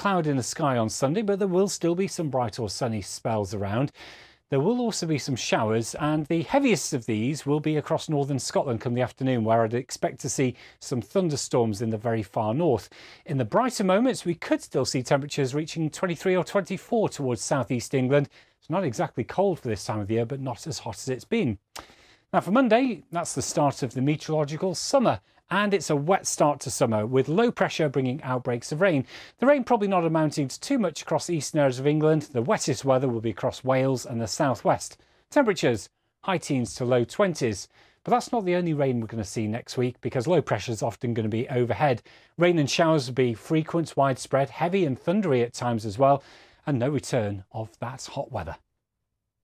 cloud in the sky on Sunday, but there will still be some bright or sunny spells around. There will also be some showers, and the heaviest of these will be across northern Scotland come the afternoon, where I'd expect to see some thunderstorms in the very far north. In the brighter moments, we could still see temperatures reaching 23 or 24 towards southeast England. It's not exactly cold for this time of year, but not as hot as it's been. Now for Monday, that's the start of the meteorological summer, and it's a wet start to summer with low pressure bringing outbreaks of rain. The rain probably not amounting to too much across the eastern areas of England. The wettest weather will be across Wales and the southwest. Temperatures high teens to low 20s. But that's not the only rain we're going to see next week, because low pressure is often going to be overhead. Rain and showers will be frequent, widespread, heavy and thundery at times as well, and no return of that hot weather.